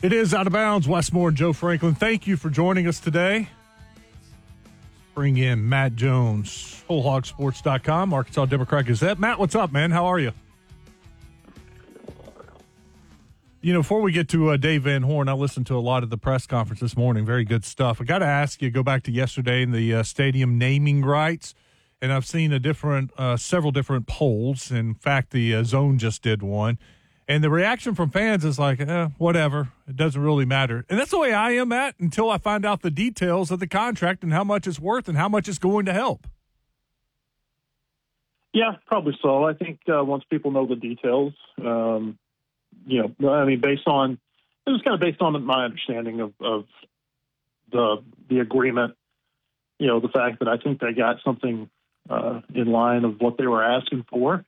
It is Out of Bounds. Wes Moore and Joe Franklin, thank you for joining us today. Bring in Matt Jones, WholeHogSports.com, Arkansas Democrat Gazette. Matt, what's up, man? How are you? You know, before we get to Dave Van Horn, I listened to a lot of the press conference this morning. Very good stuff. I got to ask you, go back to yesterday in the stadium naming rights, and I've seen several different polls. In fact, the Zone just did one. And the reaction from fans is like, whatever. It doesn't really matter. And that's the way I am at until I find out the details of the contract and how much it's worth and how much it's going to help. Yeah, probably so. I think once people know the details, based on my understanding of the agreement, the fact that I think they got something in line of what they were asking for.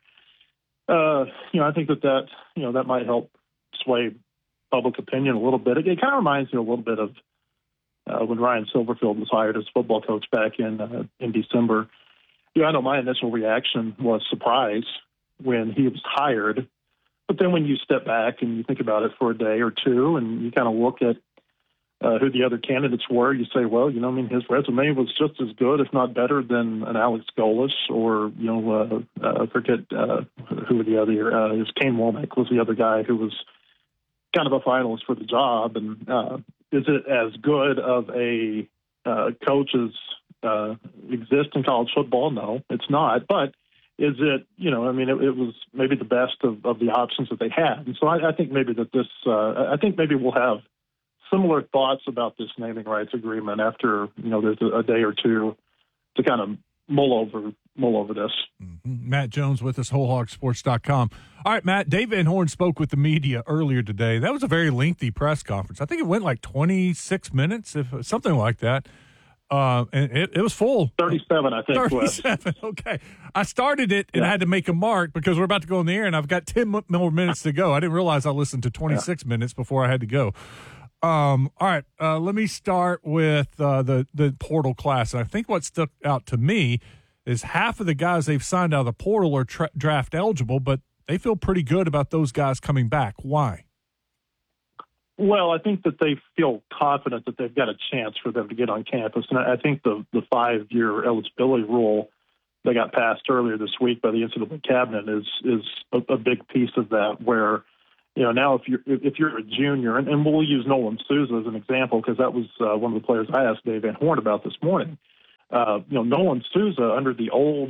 I think that might help sway public opinion a little bit. It kind of reminds me a little bit of when Ryan Silverfield was hired as football coach back in December. I know my initial reaction was surprise when he was hired, but then when you step back and you think about it for a day or two, and you kind of look at who the other candidates were, you say, well, his resume was just as good, if not better, than an Alex Golesh or, I forget who the other, it was Kane Womack was the other guy who was kind of a finalist for the job. And is it as good of a coach as exists in college football? No, it's not. But is it, it was maybe the best of the options that they had. And so I think maybe that maybe we'll have similar thoughts about this naming rights agreement after, there's a day or two to kind of mull over this. Mm-hmm. Matt Jones with us, WholeHogSports.com. All right, Matt, Dave Van Horn spoke with the media earlier today. That was a very lengthy press conference. I think it went like 26 minutes, if something like that. And it was full. 37, I think. 37, okay. I started it and I had to make a mark because we're about to go in the air, and I've got 10 more minutes to go. I didn't realize I listened to 26 minutes before I had to go. All right, let me start with the portal class. And I think what stuck out to me is half of the guys they've signed out of the portal are draft eligible, but they feel pretty good about those guys coming back. Why? Well, I think that they feel confident that they've got a chance for them to get on campus. And I think the 5-year eligibility rule that got passed earlier this week by the NCAA cabinet is a big piece of that, where now if you're a junior, and we'll use Nolan Souza as an example because that was one of the players I asked Dave Van Horn about this morning. Nolan Souza, under the old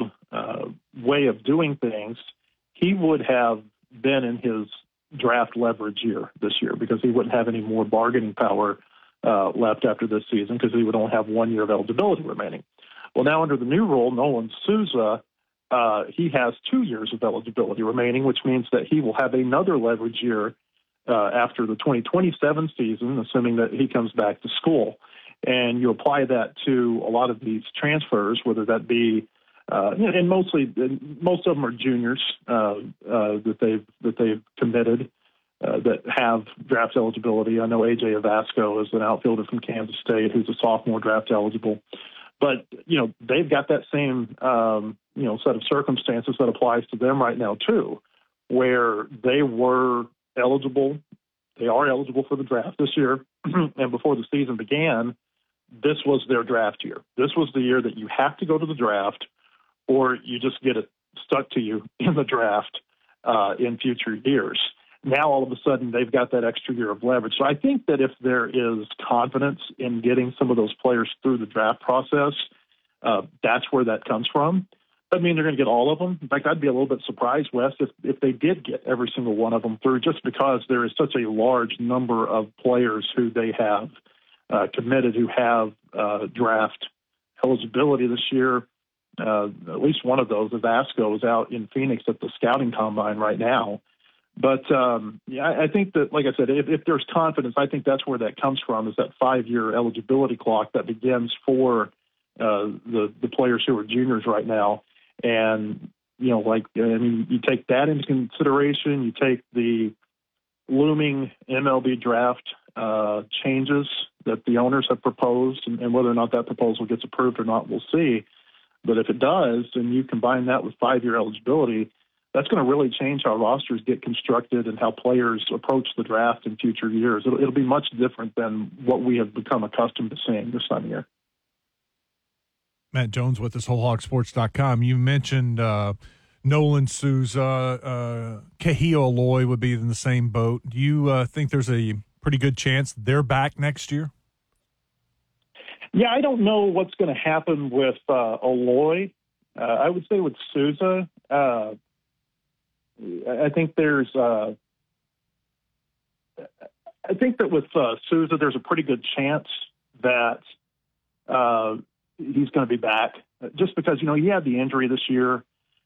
way of doing things, he would have been in his draft leverage year this year because he wouldn't have any more bargaining power left after this season because he would only have 1 year of eligibility remaining. Well, now under the new rule, Nolan Souza, he has 2 years of eligibility remaining, which means that he will have another leverage year after the 2027 season, assuming that he comes back to school. And you apply that to a lot of these transfers, whether that be, and most of them are juniors that they've committed that have draft eligibility. I know AJ Avasco is an outfielder from Kansas State who's a sophomore draft eligible. But, they've got that same, set of circumstances that applies to them right now, too, where they were eligible. They are eligible for the draft this year. And before the season began, this was their draft year. This was the year that you have to go to the draft or you just get it stuck to you in the draft in future years. Now, all of a sudden, they've got that extra year of leverage. So I think that if there is confidence in getting some of those players through the draft process, that's where that comes from. Doesn't mean they're going to get all of them. In fact, I'd be a little bit surprised, Wes, if they did get every single one of them through, just because there is such a large number of players who they have committed who have draft eligibility this year. At least one of those, Avasco, is out in Phoenix at the scouting combine right now. But, I think that, like I said, if there's confidence, I think that's where that comes from, is that 5-year eligibility clock that begins for the players who are juniors right now. And, you take that into consideration. You take the looming MLB draft changes that the owners have proposed, and whether or not that proposal gets approved or not, we'll see. But if it does, and you combine that with 5-year eligibility, that's going to really change how rosters get constructed and how players approach the draft in future years. It'll be much different than what we have become accustomed to seeing this time of year. Matt Jones with us, WholeHogSports.com. You mentioned Nolan Souza, Kahil Aloy would be in the same boat. Do you think there's a pretty good chance they're back next year? Yeah, I don't know what's going to happen with Aloy. I would say with Souza, I think there's I think that with Souza, there's a pretty good chance that he's going to be back, just because he had the injury this year,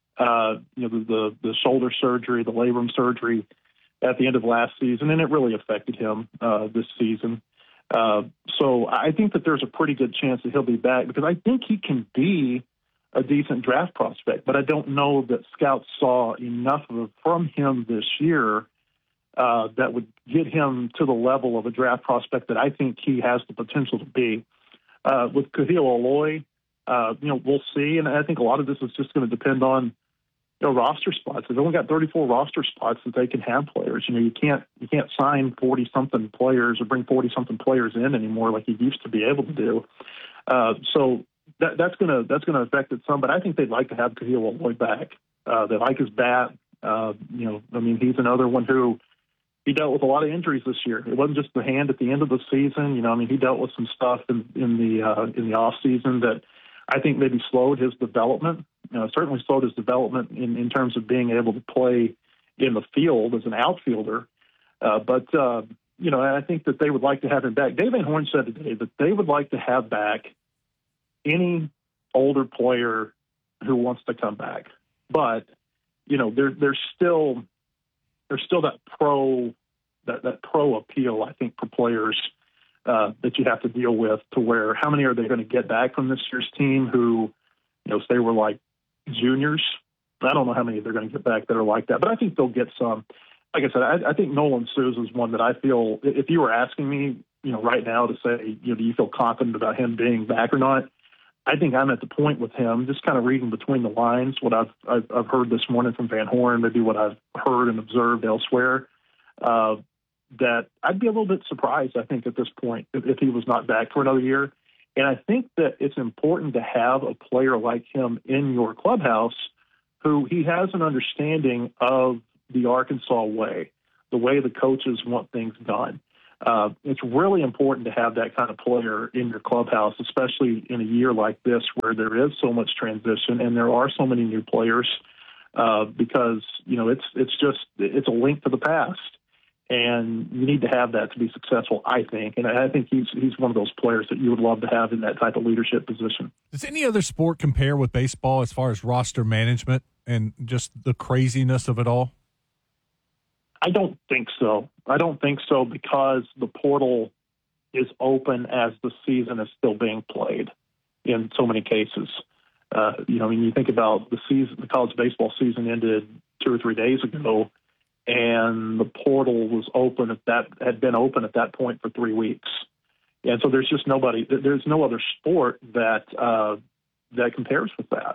the shoulder surgery, the labrum surgery at the end of last season, and it really affected him this season. So I think that there's a pretty good chance that he'll be back, because I think he can be a decent draft prospect, but I don't know that scouts saw enough from him this year that would get him to the level of a draft prospect that I think he has the potential to be. With Kahil Aloy, we'll see, and I think a lot of this is just going to depend on roster spots. They've only got 34 roster spots that they can have players. You can't sign 40-something players or bring 40-something players in anymore like you used to be able to do. So that's going to affect it some. But I think they'd like to have Kahil Aloy back. They like his bat. He's another one who he dealt with a lot of injuries this year. It wasn't just the hand at the end of the season. He dealt with some stuff in the off season that I think maybe slowed his development. Certainly slowed his development in terms of being able to play in the field as an outfielder. But I think that they would like to have him back. Dave Van Horn said today that they would like to have back any older player who wants to come back. But, there's still that pro appeal, I think, for players that you have to deal with, to where how many are they going to get back from this year's team who, say were like juniors. I don't know how many they're going to get back that are like that, but I think they'll get some. Like I said, I think Nolan Souza is one that I feel, if you were asking me, right now to say, do you feel confident about him being back or not? I think I'm at the point with him, just kind of reading between the lines, what I've heard this morning from Van Horn, maybe what I've heard and observed elsewhere, that I'd be a little bit surprised, I think, at this point, if he was not back for another year. And I think that it's important to have a player like him in your clubhouse who he has an understanding of the Arkansas way, the way the coaches want things done. It's really important to have that kind of player in your clubhouse, especially in a year like this where there is so much transition and there are so many new players, because, it's a link to the past. And you need to have that to be successful, I think. And I think he's one of those players that you would love to have in that type of leadership position. Does any other sport compare with baseball as far as roster management and just the craziness of it all? I don't think so. Because the portal is open as the season is still being played in so many cases. You think about the season, the college baseball season ended 2 or 3 days ago, and the portal was open had been open at that point for 3 weeks. And so there's just there's no other sport that compares with that.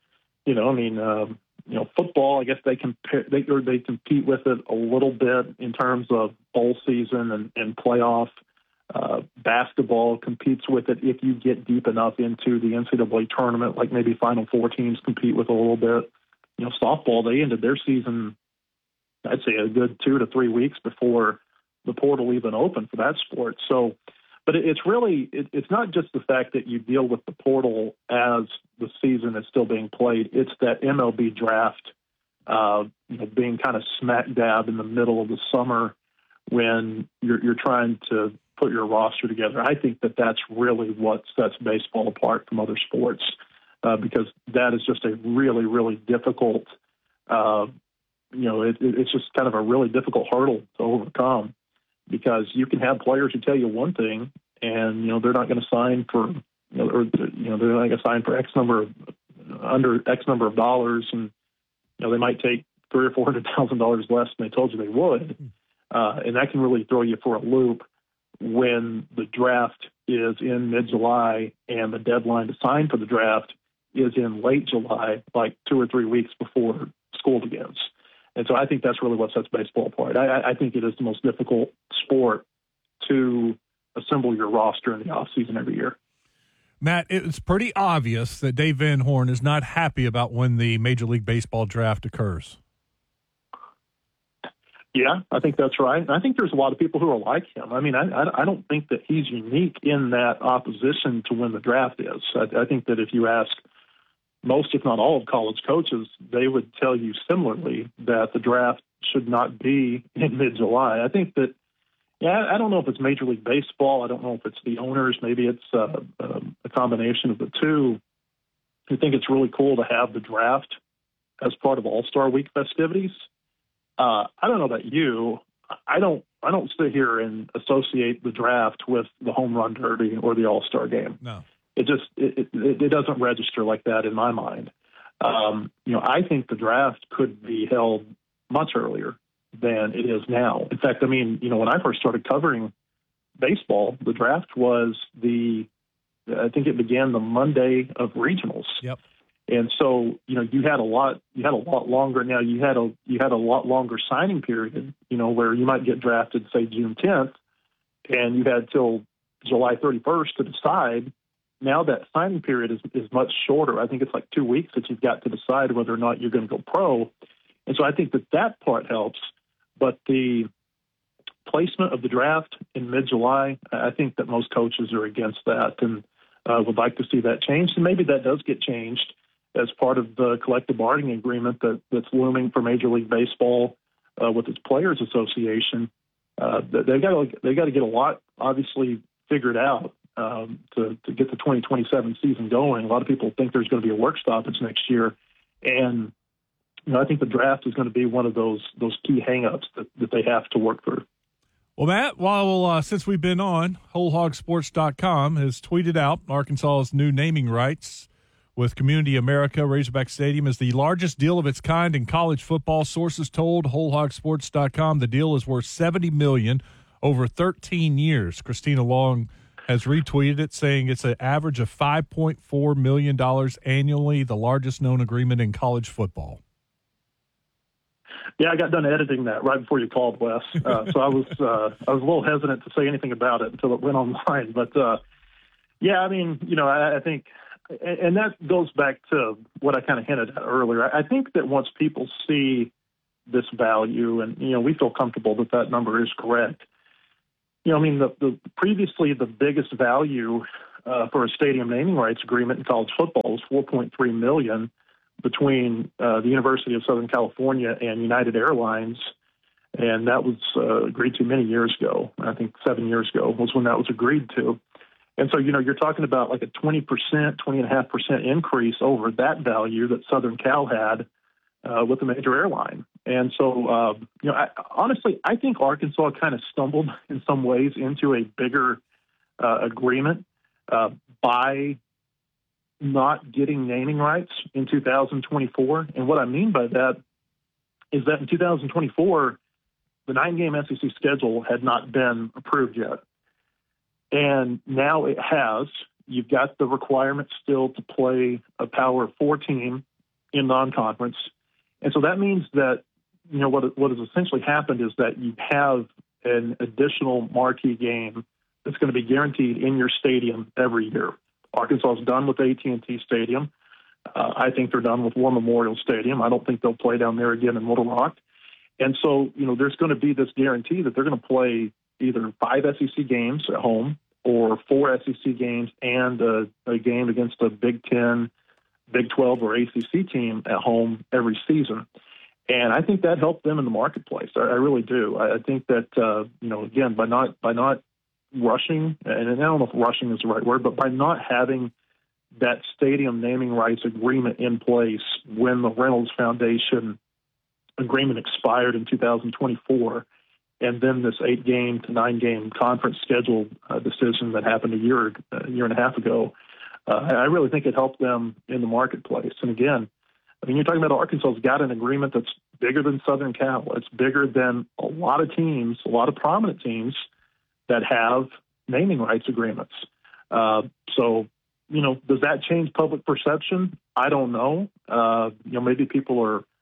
Football, I guess they compete with it a little bit in terms of bowl season and playoff. Basketball competes with it if you get deep enough into the NCAA tournament, like maybe Final Four teams compete with a little bit. Softball, they ended their season, I'd say, a good 2 to 3 weeks before the portal even opened for that sport. So, but it's not just the fact that you deal with the portal as the season is still being played. It's that MLB draft, being kind of smack dab in the middle of the summer when you're trying to put your roster together. I think that that's really what sets baseball apart from other sports, because that is just a really, really difficult, it's just kind of a really difficult hurdle to overcome, because you can have players who tell you one thing and, they're not going to sign for, they're not going to sign for under X number of dollars. And, they might take $300,000 or $400,000 less than they told you they would. And that can really throw you for a loop when the draft is in mid-July and the deadline to sign for the draft is in late July, like 2 or 3 weeks before school begins. And so I think that's really what sets baseball apart. I think it is the most difficult sport to assemble your roster in the offseason every year. Matt, it's pretty obvious that Dave Van Horn is not happy about when the Major League Baseball draft occurs. Yeah, I think that's right. And I think there's a lot of people who are like him. I mean, I don't think that he's unique in that opposition to when the draft is. I think that if you ask most, if not all, of college coaches, they would tell you similarly that the draft should not be in mid-July. I think that, I don't know if it's Major League Baseball. I don't know if it's the owners. Maybe it's a combination of the two. I think it's really cool to have the draft as part of All-Star Week festivities. I don't know about you. I don't sit here and associate the draft with the home run derby or the All-Star game. No, it doesn't register like that in my mind. I think the draft could be held much earlier than it is now. In fact, I mean, when I first started covering baseball, the draft was I think it began the Monday of regionals. Yep. And so, you had a lot longer. Now you had a lot longer signing period, where you might get drafted, say, June 10th, and you had till July 31st to decide. Now that signing period is much shorter. I think it's like 2 weeks that you've got to decide whether or not you're going to go pro. And so I think that part helps. But the placement of the draft in mid-July, I think that most coaches are against that and would like to see that changed. And maybe that does get changed as part of the collective bargaining agreement that's looming for Major League Baseball with its Players Association. They've got to get a lot, obviously, figured out to get the 2027 season going. A lot of people think there's going to be a work stoppage next year. And I think the draft is going to be one of those key hangups that they have to work through. Well, Matt, since we've been on, WholeHogSports.com has tweeted out Arkansas's new naming rights with Community America. Razorback Stadium is the largest deal of its kind in college football. Sources told WholeHogSports.com the deal is worth $70 million over 13 years. Christina Long has retweeted it, saying it's an average of $5.4 million annually, the largest known agreement in college football. Yeah, I got done editing that right before you called, Wes. So I was a little hesitant to say anything about it until it went online. But I mean, I think, and that goes back to what I kind of hinted at earlier. I think that once people see this value, and we feel comfortable that number is correct. I mean, previously the biggest value for a stadium naming rights agreement in college football was $4.3 million. Between the University of Southern California and United Airlines, and that was agreed to many years ago. I think 7 years ago was when that was agreed to. And so, you're talking about like a 20.5% increase over that value that Southern Cal had with the major airline. And so, honestly, I think Arkansas kind of stumbled in some ways into a bigger agreement by not getting naming rights in 2024. And what I mean by that is that in 2024, the 9-game SEC schedule had not been approved yet. And now it has. You've got the requirement still to play a Power 4 team in non-conference. And so that means that, what has essentially happened is that you have an additional marquee game that's going to be guaranteed in your stadium every year. Arkansas is done with AT&T Stadium. I think they're done with War Memorial Stadium. I don't think they'll play down there again in Little Rock. And so, there's going to be this guarantee that they're going to play either 5 SEC games at home or 4 SEC games and a game against a Big 10, Big 12, or ACC team at home every season. And I think that helped them in the marketplace. I really do. I think that, again, by not rushing, and I don't know if rushing is the right word, but by not having that stadium naming rights agreement in place when the Reynolds Foundation agreement expired in 2024, and then this 8-game to 9-game conference schedule decision that happened a year and a half ago, I really think it helped them in the marketplace. And again, I mean, you're talking about Arkansas's got an agreement that's bigger than Southern Cal. It's bigger than a lot of teams, a lot of prominent teams that have naming rights agreements. So, does that change public perception? I don't know. Maybe people are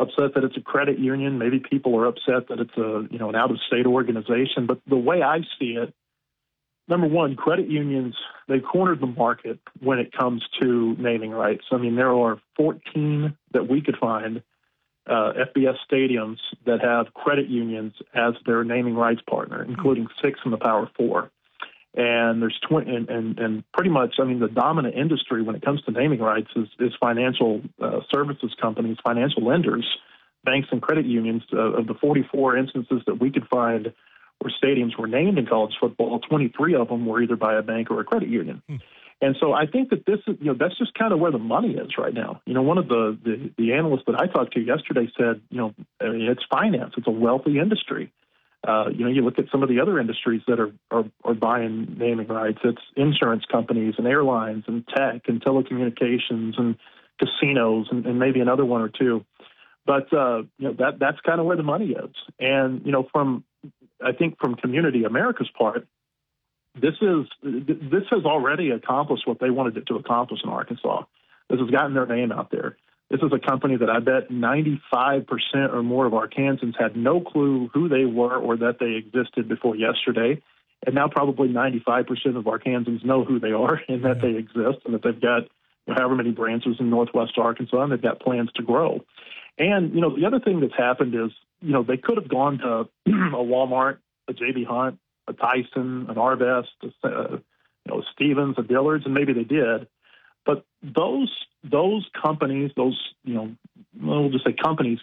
upset that it's a credit union. Maybe people are upset that it's an out-of-state organization. But the way I see it, number one, credit unions, they've cornered the market when it comes to naming rights. I mean, there are 14 that we could find FBS stadiums that have credit unions as their naming rights partner, including 6 in the Power 4. And there's and pretty much, I mean, the dominant industry when it comes to naming rights is financial services companies, financial lenders, banks and credit unions. Of the 44 instances that we could find where stadiums were named in college football, 23 of them were either by a bank or a credit union. And so I think that this is, that's just kind of where the money is right now. One of the analysts that I talked to yesterday said, it's finance. It's a wealthy industry. You look at some of the other industries that are buying naming rights. It's insurance companies and airlines and tech and telecommunications and casinos and maybe another one or two. But that's kind of where the money is. And I think from Community America's part, this has already accomplished what they wanted it to accomplish in Arkansas. This has gotten their name out there. This is a company that I bet 95% or more of Arkansans had no clue who they were or that they existed before yesterday. And now probably 95% of Arkansans know who they are and that they exist and that they've got however many branches in Northwest Arkansas and they've got plans to grow. And, the other thing that's happened is, they could have gone to a Walmart, a J.B. Hunt, a Tyson, an Arvest, a Stevens, a Dillard's, and maybe they did. But those companies, we'll just say companies,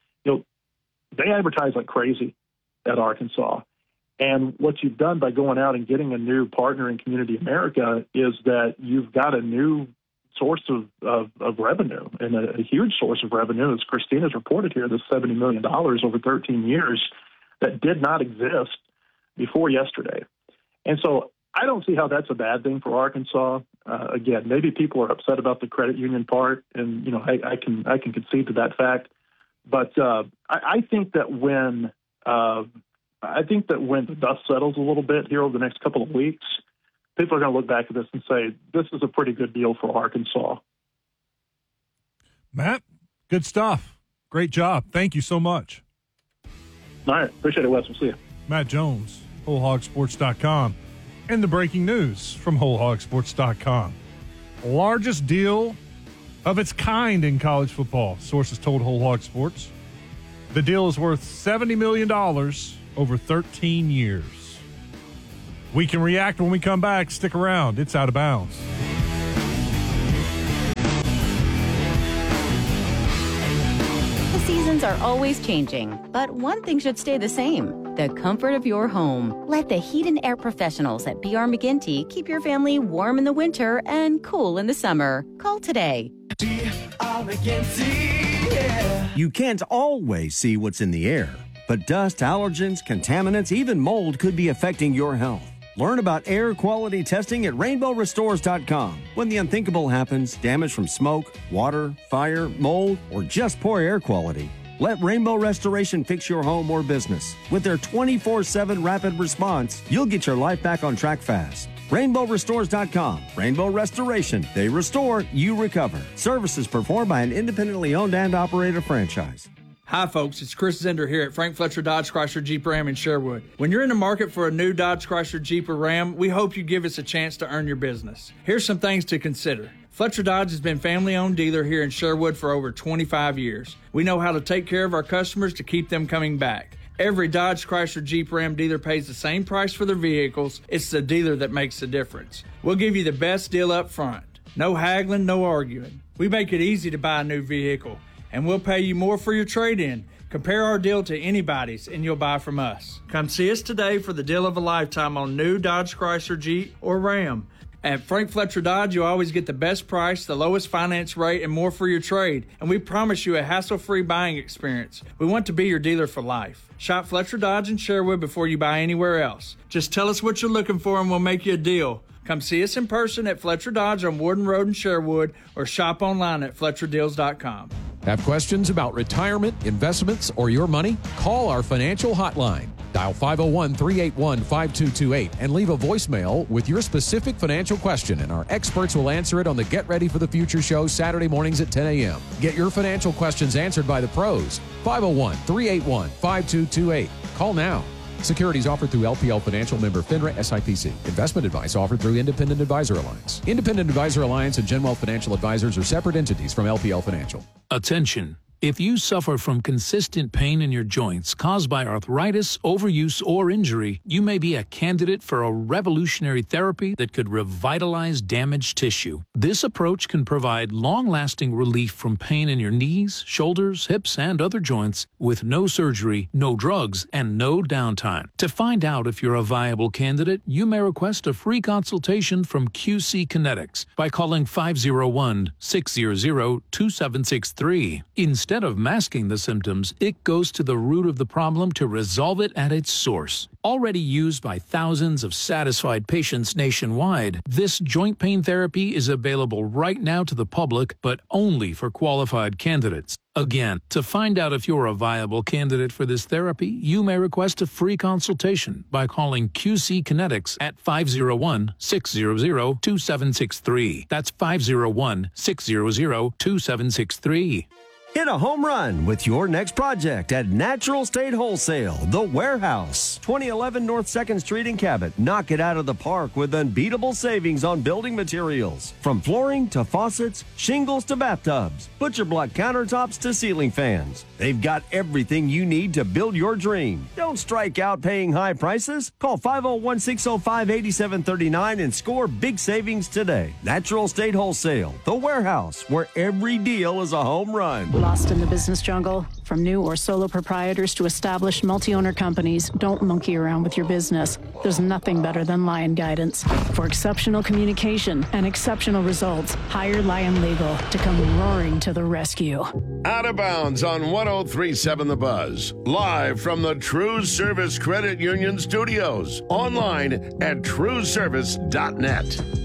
they advertise like crazy at Arkansas. And what you've done by going out and getting a new partner in Community America is that you've got a new source of revenue, and a huge source of revenue, as Christina's reported here, this $70 million over 13 years that did not exist before yesterday. And so I don't see how that's a bad thing for Arkansas. Again, maybe people are upset about the credit union part, and I can concede to that fact. But I think that when the dust settles a little bit here over the next couple of weeks, people are going to look back at this and say this is a pretty good deal for Arkansas. Matt, good stuff. Great job. Thank you so much. All right, appreciate it, Wes. We'll see you. Matt Jones, WholeHogSports.com. And the breaking news from WholeHogSports.com. Largest deal of its kind in college football, sources told Whole Hog Sports. The deal is worth $70 million over 13 years. We can react when we come back. Stick around. It's Out of Bounds. The seasons are always changing, but one thing should stay the same. The comfort of your home. Let the heat and air professionals at B.R. McGinty keep your family warm in the winter and cool in the summer. Call today. B.R. McGinty, yeah. You can't always see what's in the air, but dust, allergens, contaminants, even mold could be affecting your health. Learn about air quality testing at RainbowRestores.com. When the unthinkable happens, damage from smoke, water, fire, mold, or just poor air quality, let Rainbow Restoration fix your home or business. With their 24/7 rapid response, you'll get your life back on track fast. RainbowRestores.com. Rainbow Restoration. They restore, you recover. Services performed by an independently owned and operated franchise. Hi, folks. It's Chris Zender here at Frank Fletcher Dodge Chrysler Jeep Ram in Sherwood. When you're in the market for a new Dodge Chrysler Jeep or Ram, we hope you give us a chance to earn your business. Here's some things to consider. Fletcher Dodge has been family-owned dealer here in Sherwood for over 25 years. We know how to take care of our customers to keep them coming back. Every Dodge Chrysler Jeep Ram dealer pays the same price for their vehicles. It's the dealer that makes the difference. We'll give you the best deal up front. No haggling, no arguing. We make it easy to buy a new vehicle, and we'll pay you more for your trade-in. Compare our deal to anybody's, and you'll buy from us. Come see us today for the deal of a lifetime on new Dodge Chrysler Jeep or Ram. At Frank Fletcher Dodge, you always get the best price, the lowest finance rate, and more for your trade. And we promise you a hassle-free buying experience. We want to be your dealer for life. Shop Fletcher Dodge in Sherwood before you buy anywhere else. Just tell us what you're looking for and we'll make you a deal. Come see us in person at Fletcher Dodge on Warden Road in Sherwood or shop online at FletcherDeals.com. Have questions about retirement, investments, or your money? Call our financial hotline, Dial 501-381-5228 and leave a voicemail with your specific financial question, and our experts will answer it on the Get Ready for the Future show Saturday mornings at 10 a.m. Get your financial questions answered by the pros. 501-381-5228. Call now. Securities offered through LPL Financial, member FINRA SIPC. Investment advice offered through Independent Advisor Alliance. Independent Advisor Alliance and GenWealth Financial Advisors are separate entities from LPL Financial. Attention. If you suffer from consistent pain in your joints caused by arthritis, overuse, or injury, you may be a candidate for a revolutionary therapy that could revitalize damaged tissue. This approach can provide long-lasting relief from pain in your knees, shoulders, hips, and other joints with no surgery, no drugs, and no downtime. To find out if you're a viable candidate, you may request a free consultation from QC Kinetics by calling 501-600-2763. Instead of masking the symptoms, it goes to the root of the problem to resolve it at its source. Already used by thousands of satisfied patients nationwide, this joint pain therapy is available right now to the public, but only for qualified candidates. Again, to find out if you're a viable candidate for this therapy, you may request a free consultation by calling QC Kinetics at 501-600-2763. That's 501-600-2763. Hit a home run with your next project at Natural State Wholesale, The Warehouse, 2011 North 2nd Street in Cabot. Knock it out of the park with unbeatable savings on building materials. From flooring to faucets, shingles to bathtubs, butcher block countertops to ceiling fans. They've got everything you need to build your dream. Don't strike out paying high prices. Call 501-605-8739 and score big savings today. Natural State Wholesale, The Warehouse, where every deal is a home run. Lost in the business jungle? From new or solo proprietors to established multi-owner companies, don't monkey around with your business. There's nothing better than Lion Guidance. For exceptional communication and exceptional results, hire Lion Legal to come roaring to the rescue. Out of Bounds on 103.7 The Buzz. Live from the True Service Credit Union Studios. Online at trueservice.net.